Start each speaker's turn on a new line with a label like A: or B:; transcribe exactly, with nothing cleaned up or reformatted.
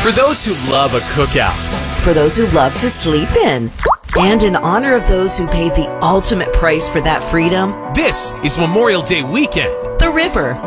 A: For those who love a cookout.
B: For those who love to sleep in. And in honor of those who paid the ultimate price for that freedom,
A: This is Memorial Day weekend.
B: the river.